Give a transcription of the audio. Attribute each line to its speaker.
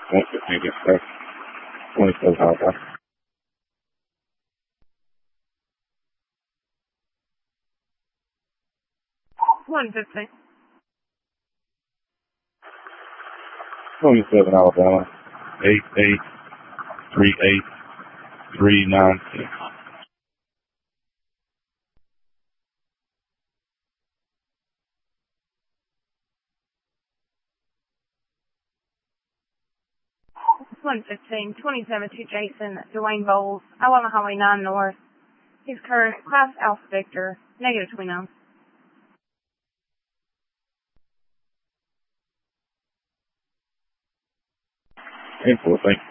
Speaker 1: 115 get back. 27 Alpha.
Speaker 2: 115.
Speaker 1: 27 Alabama. 8838396.
Speaker 2: One 27 to Jason Dwayne Bowles, Alabama Highway 9 North. His current Class Alpha Victor, -29.
Speaker 1: 8-4, thank you.